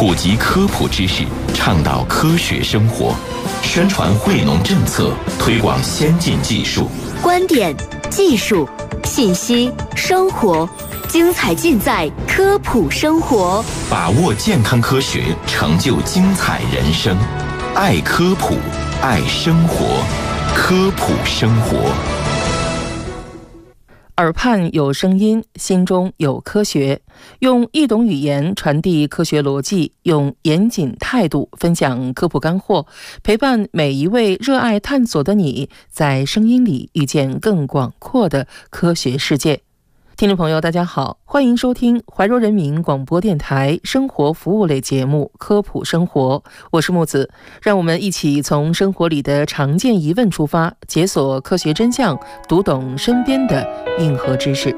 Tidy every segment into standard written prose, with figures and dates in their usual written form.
普及科普知识，倡导科学生活，宣传惠农政策，推广先进技术。 观点、技术、信息、生活，精彩尽在科普生活。 把握健康科学，成就精彩人生。爱科普，爱生活，科普生活。 耳畔有声音，心中有科学，用易懂语言传递科学逻辑，用严谨态度分享科普干货，陪伴每一位热爱探索的你，在声音里遇见更广阔的科学世界。听众朋友大家好，欢迎收听怀柔人民广播电台生活服务类节目科普生活，我是木子，让我们一起从生活里的常见疑问出发，解锁科学真相，读懂身边的硬核知识。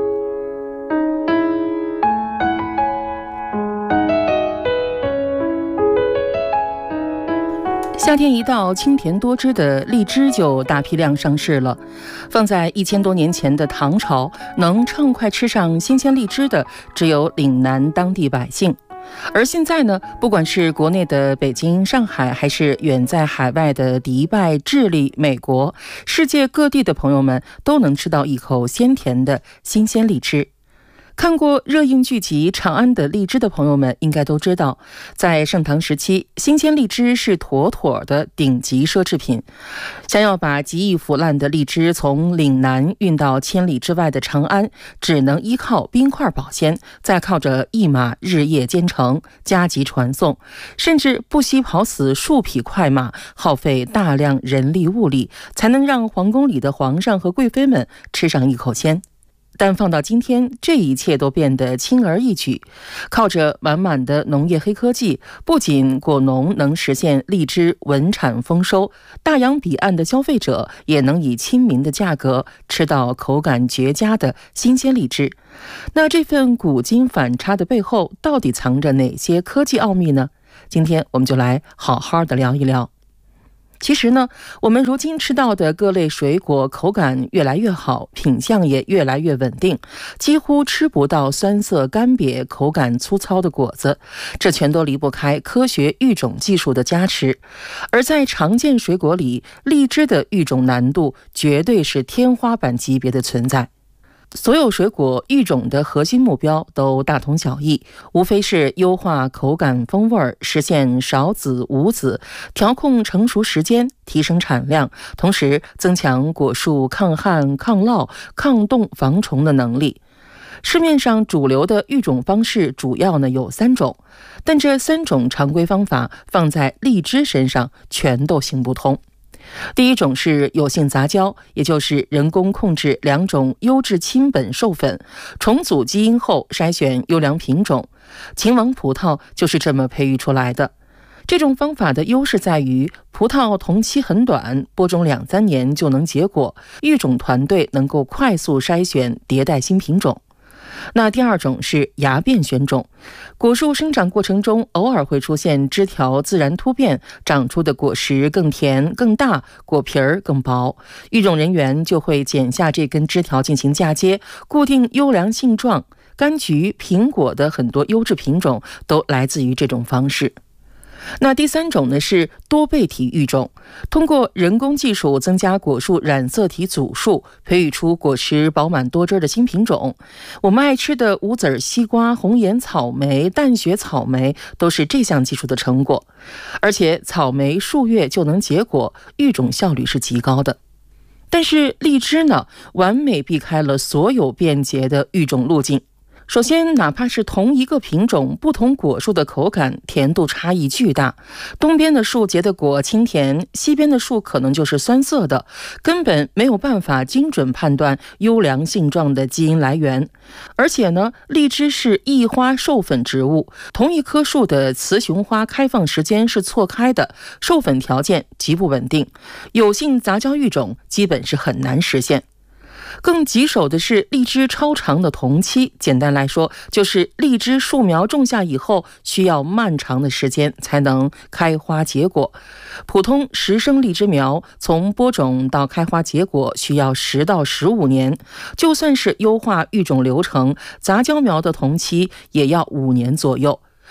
夏天一到，清甜多汁的荔枝就大批量上市了。放在1000多年前的唐朝，能畅快吃上新鲜荔枝的只有岭南当地百姓。而现在呢，不管是国内的北京、上海，还是远在海外的迪拜、智利、美国，世界各地的朋友们都能吃到一口鲜甜的新鲜荔枝。看过热映剧集《长安的荔枝》的朋友们应该都知道，在盛唐时期，新鲜荔枝是妥妥的顶级奢侈品。想要把极易腐烂的荔枝从岭南运到千里之外的长安，只能依靠冰块保鲜，再靠着一马日夜兼程，加急传送，甚至不惜跑死数匹快马，耗费大量人力物力，才能让皇宫里的皇上和贵妃们吃上一口鲜。但放到今天，这一切都变得轻而易举。靠着满满的农业黑科技，不仅果农能实现荔枝稳产丰收，大洋彼岸的消费者也能以亲民的价格吃到口感绝佳的新鲜荔枝。那这份古今反差的背后，到底藏着哪些科技奥秘呢？今天我们就来好好的聊一聊。其实呢，我们如今吃到的各类水果口感越来越好，品相也越来越稳定，几乎吃不到酸涩干瘪、口感粗糙的果子，这全都离不开科学育种技术的加持。而在常见水果里，荔枝的育种难度绝对是天花板级别的存在。所有水果育种的核心目标都大同小异，无非是优化口感风味，实现少籽无籽，调控成熟时间，提升产量，同时增强果树抗旱、抗涝、抗冻、防虫的能力。市面上主流的育种方式主要有3种，但这3种常规方法放在荔枝身上全都行不通。第一种是有性杂交，也就是人工控制2种优质亲本授粉，重组基因后筛选优良品种。秦王葡萄就是这么培育出来的。这种方法的优势在于葡萄同期很短，播种2-3年就能结果，育种团队能够快速筛选迭代新品种。那第二种是芽变选种，果树生长过程中偶尔会出现枝条自然突变，长出的果实更甜更大，果皮儿更薄，育种人员就会剪下这根枝条进行嫁接，固定优良性状。柑橘、苹果的很多优质品种都来自于这种方式。那第3种呢是多倍体育种，通过人工技术增加果树染色体组数，培育出果实饱满多汁的新品种。我们爱吃的无籽西瓜、红眼草莓、淡雪草莓都是这项技术的成果。而且草莓数月就能结果，育种效率是极高的。但是荔枝呢，完美避开了所有便捷的育种路径。首先，哪怕是同一个品种，不同果树的口感甜度差异巨大，东边的树结的果清甜，西边的树可能就是酸涩的，根本没有办法精准判断优良性状的基因来源。而且呢，荔枝是异花授粉植物，同一棵树的雌雄花开放时间是错开的，授粉条件极不稳定，有性杂交育种基本是很难实现。更棘手的是荔枝超长的同期，简单来说就是荔枝树苗种下以后需要漫长的时间才能开花结果。普通10生荔枝苗从播种到开花结果需要10到15年，就算是优化育种流程，杂交苗的同期也要5年左右。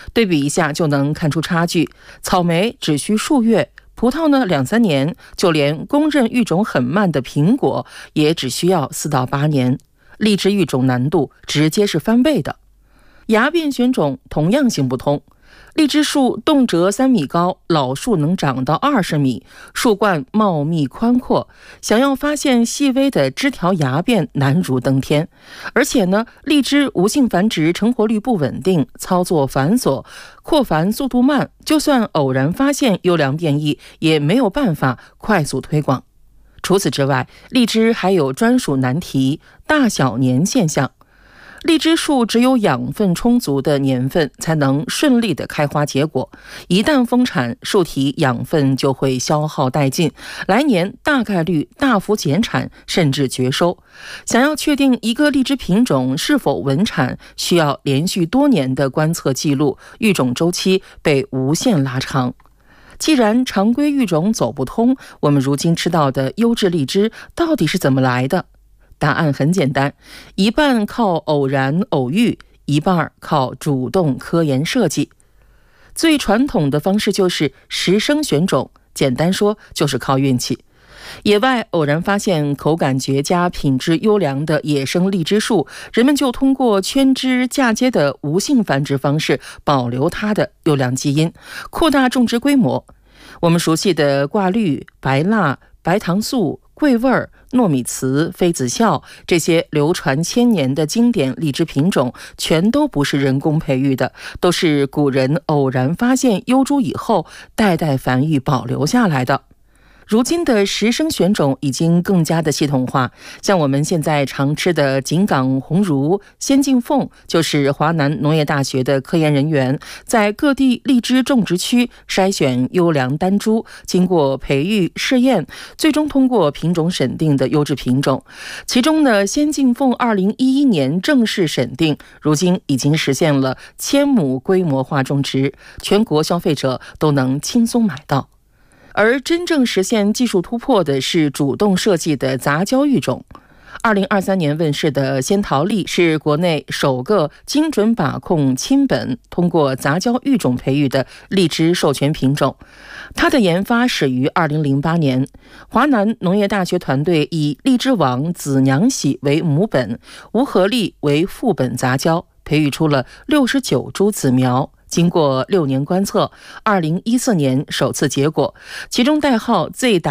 对比一下就能看出差距。草莓只需数月，葡萄呢2-3年，就连公认育种很慢的苹果也只需要4到8年。荔枝育种难度直接是翻倍的。芽变选种同样行不通。荔枝树动辄3米高，老树能长到20米，树冠茂密宽阔，想要发现细微的枝条芽变难如登天。而且呢，荔枝无性繁殖成活率不稳定，操作繁琐，扩繁速度慢，就算偶然发现优良变异，也没有办法快速推广。除此之外，荔枝还有专属难题——大小年现象。荔枝树只有养分充足的年份才能顺利的开花结果，一旦丰产，树体养分就会消耗殆尽，来年大概率大幅减产甚至绝收。想要确定一个荔枝品种是否稳产，需要连续多年的观测记录，育种周期被无限拉长。既然常规育种走不通，我们如今吃到的优质荔枝到底是怎么来的？答案很简单，一半靠偶然偶遇，一半靠主动科研设计。最传统的方式就是实生选种，简单说就是靠运气。野外偶然发现口感绝佳、品质优良的野生荔枝树，人们就通过圈枝嫁接的无性繁殖方式保留它的优良基因，扩大种植规模。我们熟悉的挂绿、白蜡、白糖素、桂味儿、糯米糍、妃子笑这些流传1000年的经典荔枝品种，全都不是人工培育的，都是古人偶然发现优株以后代代繁育保留下来的。如今的实生选种已经更加的系统化，像我们现在常吃的井冈红茹、仙境凤，就是华南农业大学的科研人员在各地荔枝种植区筛选优良单株，经过培育试验，最终通过品种审定的优质品种。其中呢，仙境凤2011年正式审定，如今已经实现了1000亩规模化种植，全国消费者都能轻松买到。而真正实现技术突破的是主动设计的杂交育种。2023年问世的仙桃荔是国内首个精准把控亲本、通过杂交育种培育的荔枝授权品种。它的研发始于2008年，华南农业大学团队以荔枝王子娘喜为母本，无核荔为副本杂交，培育出了69株子苗。经过6年观测，2014年首次结果，其中代号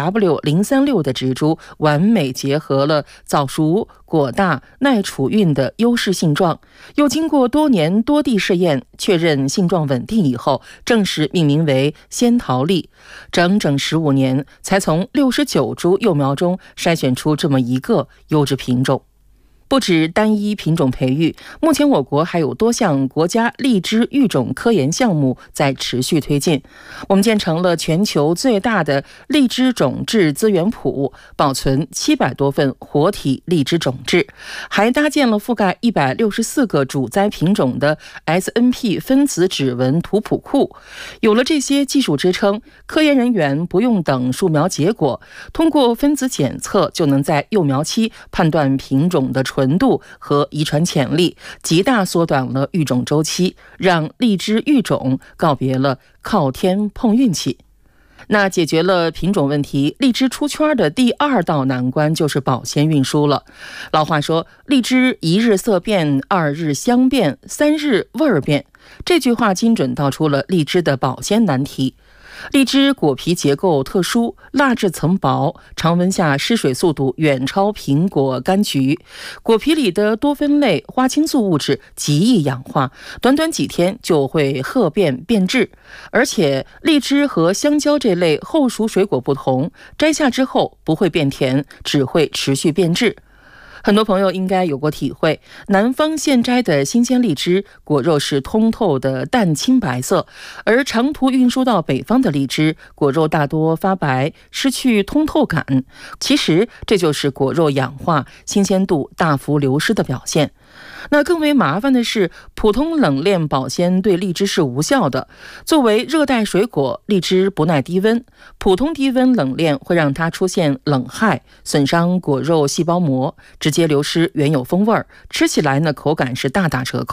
ZW036 的植株完美结合了早熟、果大、耐储运的优势性状，又经过多年多地试验，确认性状稳定以后，正式命名为仙桃荔。整整15年，才从69株幼苗中筛选出这么一个优质品种。不止单一品种培育，目前我国还有多项国家荔枝育种科研项目在持续推进。我们建成了全球最大的荔枝种质资源库，保存700多份活体荔枝种质，还搭建了覆盖164个主栽品种的 SNP 分子指纹图谱库。有了这些技术支撑，科研人员不用等树苗结果，通过分子检测就能在幼苗期判断品种的纯度和遗传潜力，极大缩短了育种周期，让荔枝育种告别了靠天碰运气。那解决了品种问题，荔枝出圈的第2道难关就是保鲜运输了。老话说，荔枝1日色变，2日香变，3日味儿变，这句话精准道出了荔枝的保鲜难题。荔枝果皮结构特殊，蜡质层薄，常温下失水速度远超苹果、柑橘。果皮里的多酚类花青素物质极易氧化，短短几天就会褐变变质。而且荔枝和香蕉这类后熟水果不同，摘下之后不会变甜，只会持续变质。很多朋友应该有过体会，南方现摘的新鲜荔枝果肉是通透的淡青白色，而长途运输到北方的荔枝果肉大多发白，失去通透感。其实这就是果肉氧化、新鲜度大幅流失的表现。那更为麻烦的是，普通冷链保鲜对荔枝是无效的。作为热带水果，荔枝不耐低温，普通低温冷链会让它出现冷害，损伤果肉细胞膜，直接流失原有风味，吃起来呢口感是大打折扣。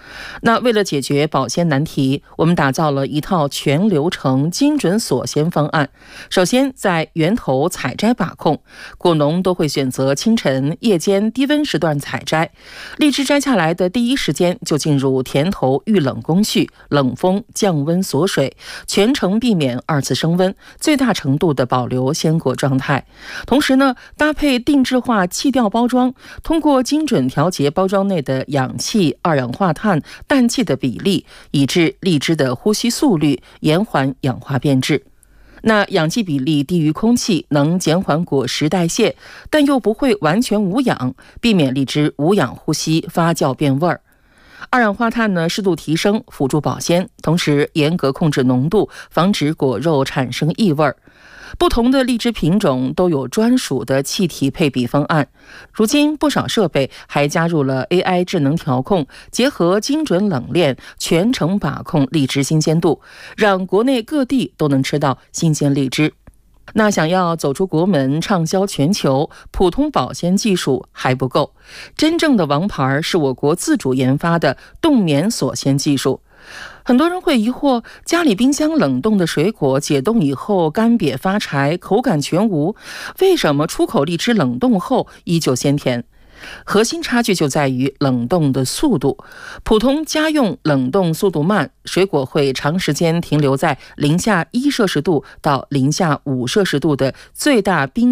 那为了解决保鲜难题，我们打造了一套全流程精准锁鲜方案。首先，在源头采摘把控，果农都会选择清晨、夜间低温时段采摘，荔枝摘下来的第一时间就进入田头预冷工序，冷风降温锁水，全程避免二次升温，最大程度的保留鲜果状态。同时呢，搭配定制化气调包装，通过精准调节包装内的氧气、二氧化碳、氮气的比例，以致荔枝的呼吸速率，延缓氧化变质。那氧气比例低于空气，能减缓果实代谢，但又不会完全无氧，避免荔枝无氧呼吸发酵变味儿。二氧化碳呢适度提升，辅助保鲜，同时严格控制浓度，防止果肉产生异味。不同的荔枝品种都有专属的气体配比方案。如今不少设备还加入了 AI 智能调控，结合精准冷链，全程把控荔枝新鲜度，让国内各地都能吃到新鲜荔枝。那想要走出国门，畅销全球，普通保鲜技术还不够，真正的王牌是我国自主研发的冻棉锁鲜技术。很多人会疑惑，家里冰箱冷冻的水果解冻以后干瘪发柴，口感全无，为什么出口荔枝冷冻后依旧鲜甜？核心差距就在于冷冻的速度，普通家用冷冻速度慢，水果会长时间停留在零下1摄氏度到零下5摄氏度的最大冰